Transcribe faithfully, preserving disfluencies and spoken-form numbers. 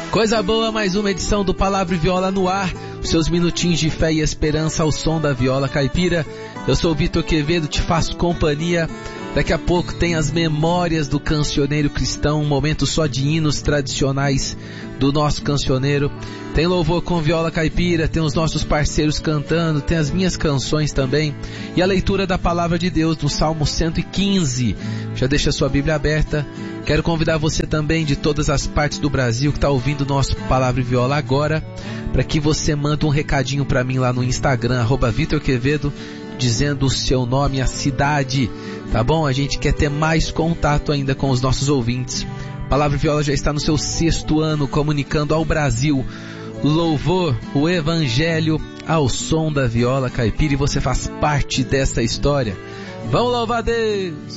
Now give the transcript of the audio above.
Coisa boa, mais uma edição do Palavra e Viola no ar. Os seus minutinhos de fé e esperança ao som da viola caipira. Eu sou o Vitor Quevedo, te faço companhia. Daqui a pouco tem as memórias do cancioneiro cristão, um momento só de hinos tradicionais do nosso cancioneiro. Tem louvor com viola caipira, tem os nossos parceiros cantando, tem as minhas canções também. E a leitura da Palavra de Deus no Salmo cento e quinze. Já deixa a sua Bíblia aberta. Quero convidar você também de todas as partes do Brasil que está ouvindo o nosso Palavra e Viola agora, para que você mande um recadinho para mim lá no Instagram, arroba Vitor Quevedo, dizendo o seu nome e a cidade, tá bom? A gente quer ter mais contato ainda com os nossos ouvintes. Palavra e Viola já está no seu sexto ano, comunicando ao Brasil louvor, o evangelho ao som da viola caipira, e você faz parte dessa história. Vamos louvar a Deus!